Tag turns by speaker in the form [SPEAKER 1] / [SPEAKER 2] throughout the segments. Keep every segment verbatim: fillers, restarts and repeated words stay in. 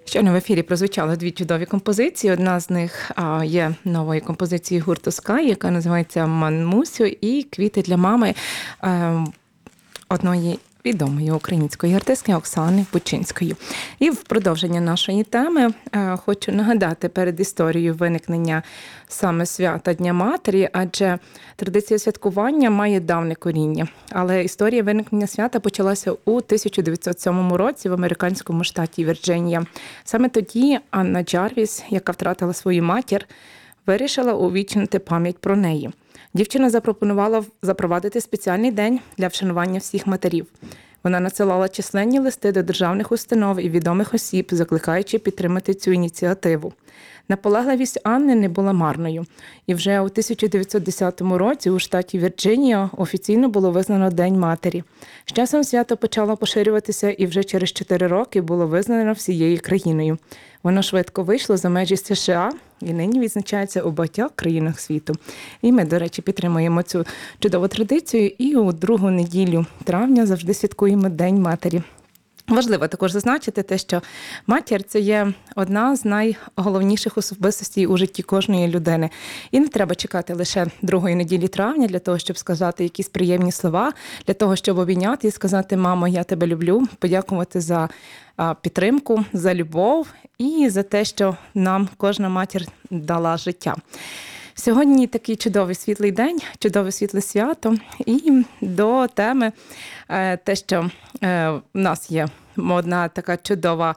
[SPEAKER 1] Щойно в ефірі прозвучали дві чудові композиції. Одна з них а, є новою композицією гурту Sky, яка називається «Мамусю», і «Квіти для мами» е, одної відомої української артистки Оксани Бучинської. І в продовження нашої теми е, хочу нагадати перед історією виникнення саме свята Дня Матері, адже традиція святкування має давне коріння. Але історія виникнення свята почалася у тисяча дев'ятсот сьомому році в американському штаті Вірджинія. Саме тоді Анна Джарвіс, яка втратила свою матір, вирішила увічнити пам'ять про неї. Дівчина запропонувала запровадити спеціальний день для вшанування всіх матерів. Вона надсилала численні листи до державних установ і відомих осіб, закликаючи підтримати цю ініціативу. Наполегливість Анни не була марною. І вже у тисяча дев'ятсот десятому році у штаті Вірджинія офіційно було визнано День матері. З часом свято почало поширюватися і вже через чотири роки було визнано всією країною. Воно швидко вийшло за межі США і нині відзначається у багатьох країнах світу. І ми, до речі, підтримуємо цю чудову традицію і у другу неділю травня завжди святкуємо День матері. Важливо також зазначити те, що матір – це є одна з найголовніших особистостей у житті кожної людини. І не треба чекати лише другої неділі травня для того, щоб сказати якісь приємні слова, для того, щоб обійняти і сказати: «Мамо, я тебе люблю», подякувати за підтримку, за любов і за те, що нам кожна матір дала життя. Сьогодні такий чудовий світлий день, чудове світле свято. І до теми те, що в нас є одна така чудова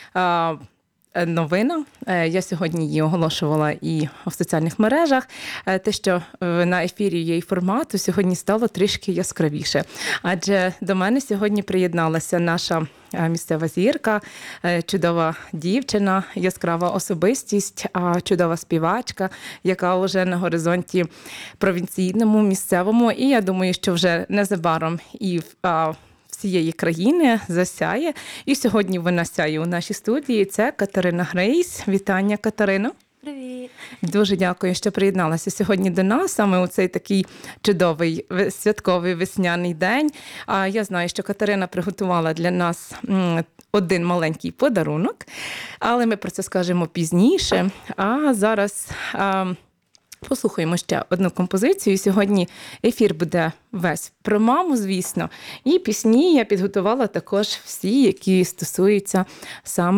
[SPEAKER 1] новина. Я сьогодні її оголошувала і в соціальних мережах. Те, що на ефірі її формату сьогодні стало трішки яскравіше. Адже до мене сьогодні приєдналася наша місцева зірка, чудова дівчина, яскрава особистість, чудова співачка, яка вже на горизонті провінційному, місцевому. І я думаю, що вже незабаром і в всієї країни засяє. І сьогодні вона сяє у нашій студії. Це Катерина Грейс. Вітання, Катерино.
[SPEAKER 2] Привіт.
[SPEAKER 1] Дуже дякую, що приєдналася сьогодні до нас, саме у цей такий чудовий святковий весняний день. А я знаю, що Катерина приготувала для нас один маленький подарунок, але ми про це скажемо пізніше. А зараз послухаємо ще одну композицію. Сьогодні ефір буде весь про маму, звісно. І пісні я підготувала також всі, які стосуються саме